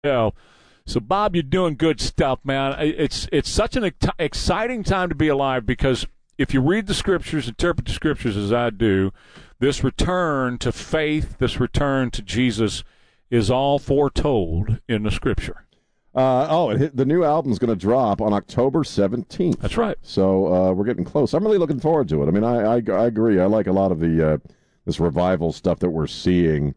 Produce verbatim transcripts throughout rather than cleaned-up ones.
Yeah. So, Bob, you're doing good stuff, man. It's it's such an ex- exciting time to be alive because if you read the Scriptures, interpret the Scriptures as I do, this return to faith, this return to Jesus is all foretold in the Scripture. Uh, oh, it hit, the new album's going to drop on October seventeenth. That's right. So uh, we're getting close. I'm really looking forward to it. I mean, I, I, I agree. I like a lot of the uh, this revival stuff that we're seeing.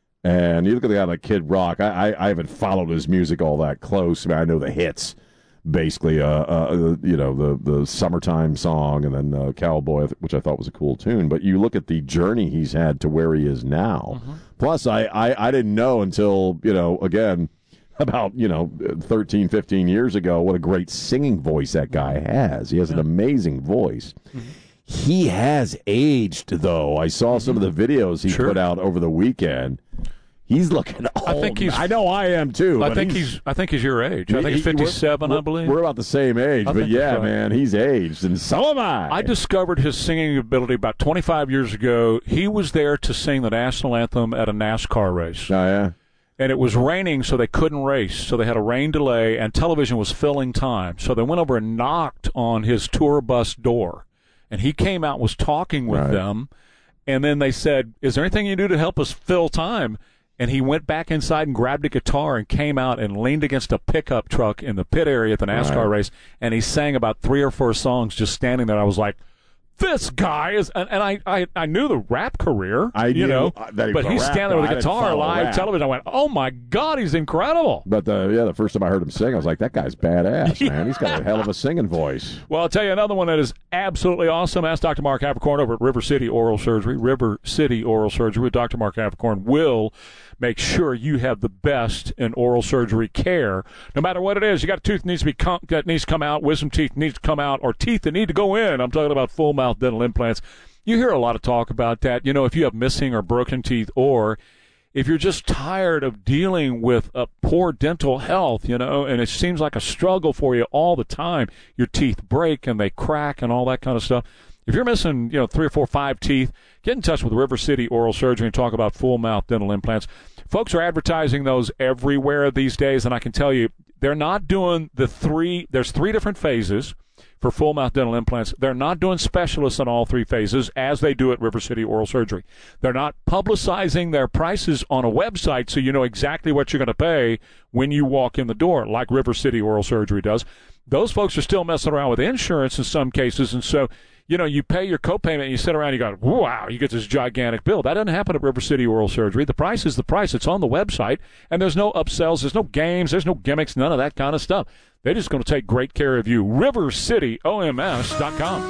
And you look at the guy like Kid Rock. I, I, I haven't followed his music all that close. I mean, I know the hits, basically. Uh, uh, you know, the the summertime song, and then uh, Cowboy, which I thought was a cool tune. But you look at the journey he's had to where he is now. Mm-hmm. Plus, I, I, I didn't know until you know again about you know thirteen, fifteen years ago what a great singing voice that guy has. He has yeah. an amazing voice. Mm-hmm. He has aged, though. I saw some of the videos he sure. put out over the weekend. He's looking old. I think he's. I know I am too. I think he's, he's. I think he's your age. I think he's fifty-seven. We're, I believe we're about the same age. I but yeah, right. man, he's aged, and so am I. I discovered his singing ability about twenty-five years ago. He was there to sing the national anthem at a NASCAR race. Oh yeah. And it was raining, so they couldn't race. So they had a rain delay, and television was filling time. So they went over and knocked on his tour bus door, and he came out and was talking with right. them. And then they said, "Is there anything you do to help us fill time?" And he went back inside and grabbed a guitar and came out and leaned against a pickup truck in the pit area at the NASCAR right. race, and he sang about three or four songs just standing there. I was like, this guy is, and, and I, I, I knew the rap career, I you knew know, that he but he's rap standing there with a guitar, live rap. television. I went, oh my God, he's incredible. But the yeah, the first time I heard him sing, I was like, that guy's badass, man. He's got a hell of a singing voice. Well, I'll tell you another one that is absolutely awesome. Ask Doctor Mark Havercorn over at River City Oral Surgery. River City Oral Surgery with Doctor Mark Havercorn will make sure you have the best in oral surgery care. No matter what it is, you got a tooth that needs to be com- that needs to come out, wisdom teeth needs to come out, or teeth that need to go in. I'm talking about full mouth dental implants. You hear a lot of talk about that. You know, if you have missing or broken teeth, or if you're just tired of dealing with a poor dental health, you know, and it seems like a struggle for you all the time. Your teeth break and they crack and all that kind of stuff. If you're missing, you know, three or four, five teeth, get in touch with River City Oral Surgery and talk about full mouth dental implants. Folks are advertising those everywhere these days, and I can tell you they're not doing the three. There's three different phases for full mouth dental implants. They're not doing specialists on all three phases as they do at River City Oral Surgery. They're not publicizing their prices on a website so you know exactly what you're going to pay when you walk in the door, like River City Oral Surgery does. Those folks are still messing around with insurance in some cases, and so you know, you pay your copayment and you sit around and you go, wow, you get this gigantic bill. That doesn't happen at River City Oral Surgery. The price is the price. It's on the website, and there's no upsells. There's no games. There's no gimmicks, none of that kind of stuff. They're just going to take great care of you. river city O M S dot com.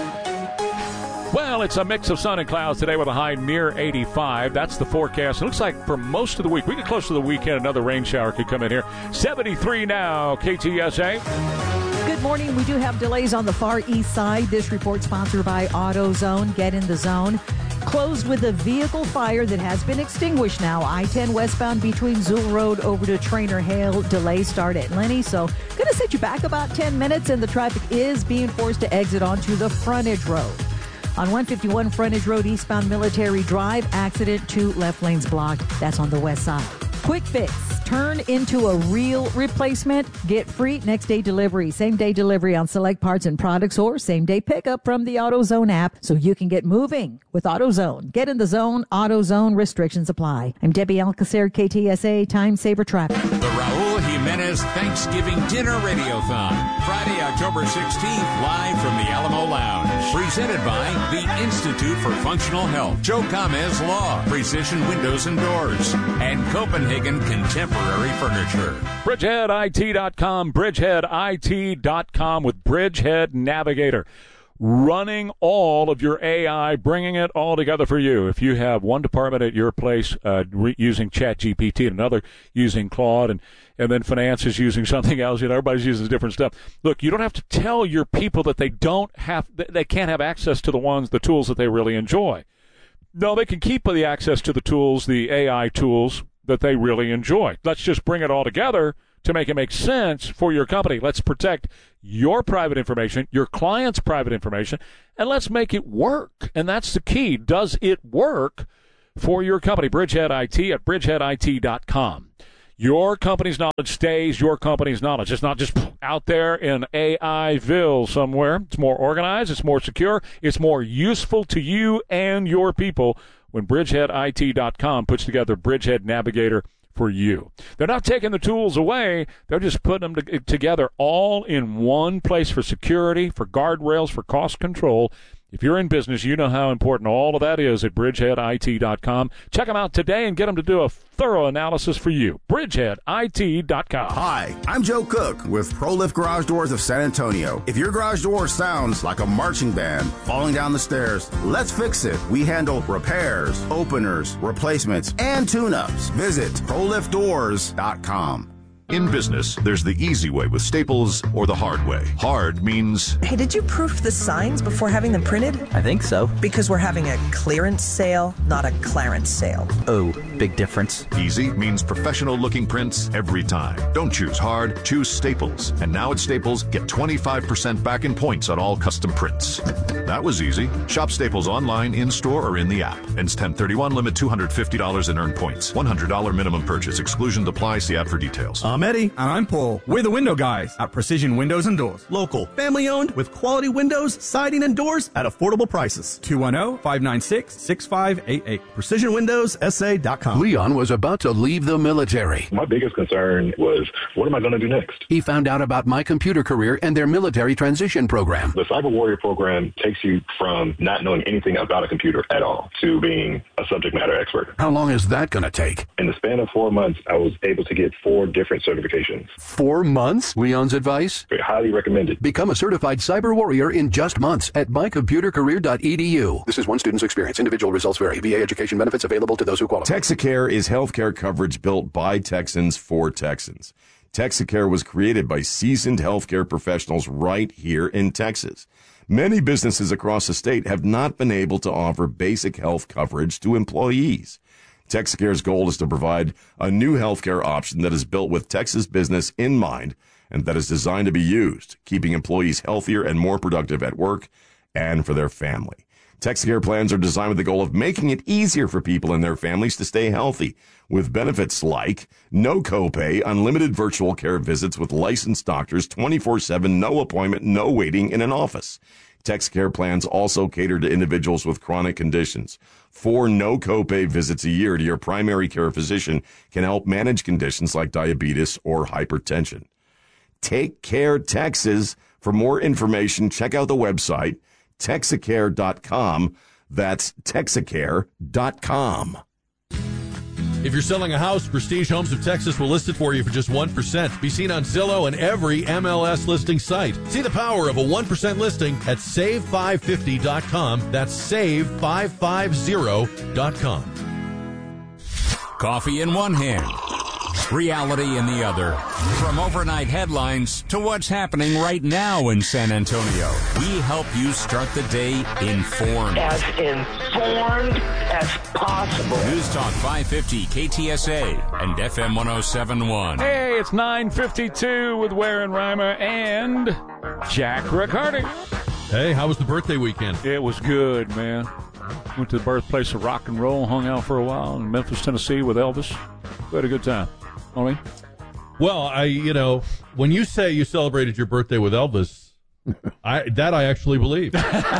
Well, it's a mix of sun and clouds today with a high near eighty-five. That's the forecast. It looks like for most of the week, we get close to the weekend, another rain shower could come in here. seventy-three now, K T S A. Good morning. We do have delays on the far east side. This report sponsored by AutoZone. Get in the zone. Closed with a vehicle fire that has been extinguished now. I ten westbound between Zool Road over to Trainer Hale. Delays start at Lenny. So going to set you back about ten minutes, and the traffic is being forced to exit onto the frontage road. On one fifty-one Frontage Road, eastbound Military Drive, accident, two left lanes blocked. That's on the west side. Quick Fix. Turn into a real replacement. Get free next day delivery. Same day delivery on select parts and products, or same day pickup from the AutoZone app so you can get moving with AutoZone. Get in the zone. AutoZone. Restrictions apply. I'm Debbie Alcacer, K T S A Time Saver Traffic. The Raul Jimenez Thanksgiving Dinner Radiothon. Friday, October sixteenth, live from the Alamo Lounge. Presented by the Institute for Functional Health, Joe Gomez Law, Precision Windows and Doors, and Copenhagen Contemporary Furniture. Bridgehead I T dot com, Bridgehead I T dot com with Bridgehead Navigator. Running all of your A I, bringing it all together for you. If you have one department at your place uh, re- using ChatGPT and another using Claude, and, and then finance is using something else, you know, everybody's using different stuff. Look, you don't have to tell your people that they don't have, they can't have access to the ones, the tools that they really enjoy. No, they can keep the access to the tools, the A I tools that they really enjoy. Let's just bring it all together to make it make sense for your company. Let's protect your private information, your client's private information, and let's make it work. And that's the key. Does it work for your company? Bridgehead I T at Bridgehead I T dot com. Your company's knowledge stays your company's knowledge. It's not just out there in A I-ville somewhere. It's more organized. It's more secure. It's more useful to you and your people when Bridgehead I T dot com puts together Bridgehead Navigator for you. They're not taking the tools away. They're just putting them to- together all in one place for security, for guardrails, for cost control. If you're in business, you know how important all of that is at Bridgehead I T dot com. Check them out today and get them to do a thorough analysis for you. Bridgehead I T dot com. Hi, I'm Joe Cook with ProLift Garage Doors of San Antonio. If your garage door sounds like a marching band falling down the stairs, let's fix it. We handle repairs, openers, replacements, and tune-ups. Visit Pro Lift Doors dot com. In business, there's the easy way with Staples or the hard way. Hard means... Hey, did you proof the signs before having them printed? I think so. Because we're having a clearance sale, not a clarence sale. Oh, big difference. Easy means professional-looking prints every time. Don't choose hard, choose Staples. And now at Staples, get twenty-five percent back in points on all custom prints. That was easy. Shop Staples online, in-store, or in the app. Ends ten thirty-one, limit two hundred fifty dollars in earned points. one hundred dollars minimum purchase. Exclusion applies. See app for details. I'm Eddie. And I'm Paul. We're the window guys at Precision Windows and Doors. Local, family owned, with quality windows, siding, and doors at affordable prices. two one zero, five nine six, six five eight eight. Precision Windows S A dot com. Leon was about to leave the military. My biggest concern was, what am I going to do next? He found out about My Computer Career and their military transition program. The Cyber Warrior program takes you from not knowing anything about a computer at all to being a subject matter expert. How long is that going to take? In the span of four months, I was able to get four different certifications. Four months? Leon's advice? Highly recommended. Become a certified cyber warrior in just months at my computer career dot e d u. This is one student's experience. Individual results vary. V A education benefits available to those who qualify. Texacare is healthcare coverage built by Texans for Texans. Texacare was created by seasoned healthcare professionals right here in Texas. Many businesses across the state have not been able to offer basic health coverage to employees. Texacare's goal is to provide a new healthcare option that is built with Texas business in mind and that is designed to be used, keeping employees healthier and more productive at work and for their family. Texacare plans are designed with the goal of making it easier for people and their families to stay healthy, with benefits like no copay, unlimited virtual care visits with licensed doctors, twenty-four seven, no appointment, no waiting in an office. Texacare plans also cater to individuals with chronic conditions. Four no copay visits a year to your primary care physician can help manage conditions like diabetes or hypertension. Take Care Texas. For more information, check out the website, texacare dot com. That's texacare dot com. If you're selling a house, Prestige Homes of Texas will list it for you for just one percent. Be seen on Zillow and every M L S listing site. See the power of a one percent listing at save five fifty dot com. That's save five fifty dot com. Coffee in one hand, reality in the other. From overnight headlines to what's happening right now in San Antonio, we help you start the day informed. As informed as possible. News Talk five fifty K T S A and F M one oh seven point one. Hey, it's nine fifty-two with Ware and Reimer and Jack Riccardi. Hey, how was the birthday weekend? It was good, man. Went to the birthplace of rock and roll, hung out for a while in Memphis, Tennessee with Elvis. We had a good time. You know what I mean? Well, I, you know, when you say you celebrated your birthday with Elvis, I that I actually believe.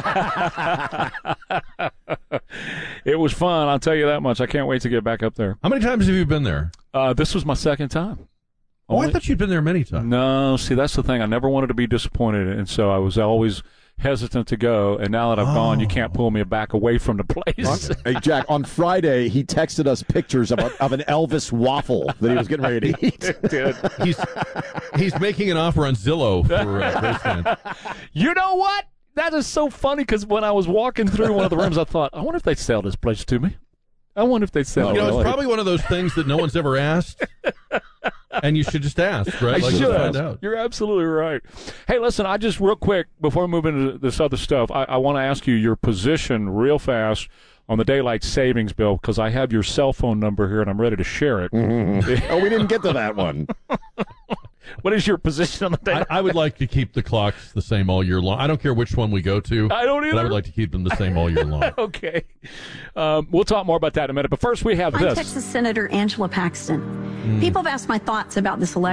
It was fun, I'll tell you that much. I can't wait to get back up there. How many times have you been there? Uh, this was my second time. Oh, Only, I thought you'd been there many times. No, see, that's the thing. I never wanted to be disappointed, and so I was always hesitant to go, and now that I've oh. gone, you can't pull me back away from the place. Hey, Jack, on Friday, he texted us pictures of, a, of an Elvis waffle that he was getting ready to eat. Dude. He's, he's making an offer on Zillow for uh, this fan. You know what? That is so funny, because when I was walking through one of the rooms, I thought, I wonder if they'd sell this place to me. I wonder if they'd sell it. You know, really. It's probably one of those things that no one's ever asked, and you should just ask, right? I like, should find ask. out. You're absolutely right. Hey, listen, I just, real quick, before we move into this other stuff, I, I want to ask you your position real fast on the daylight savings bill, because I have your cell phone number here, and I'm ready to share it. Mm-hmm. Oh, we didn't get to that one. What is your position on the day? I, I would like to keep the clocks the same all year long. I don't care which one we go to. I don't either. But I would like to keep them the same all year long. Okay. Um, we'll talk more about that in a minute. But first, we have I'm this. Texas Senator Angela Paxton. Mm. People have asked my thoughts about this election.